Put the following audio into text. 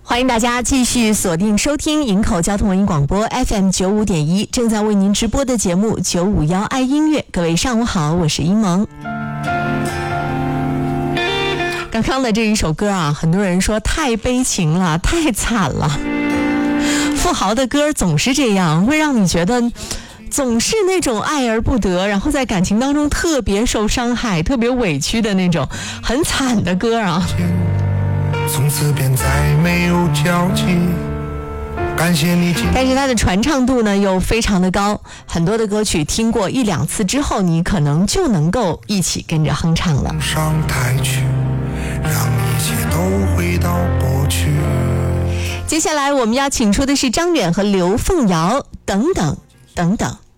欢迎大家继续锁定收听营口交通文艺广播 FM95.1，正在为您直播的节目951爱音乐。各位上午好，我是英萌。刚刚的这一首歌啊，很多人说太悲情了，太惨了。富豪的歌总是这样，会让你觉得总是那种爱而不得，然后在感情当中特别受伤害、特别委屈的那种很惨的歌啊。 从此便再没有交集，感谢你。 但是它的传唱度呢又非常的高，很多的歌曲听过一两次之后，你可能就能够一起跟着哼唱了。 上台去，让一切都回到过去。 接下来我们要请出的是张远和刘凤瑶，等等等等。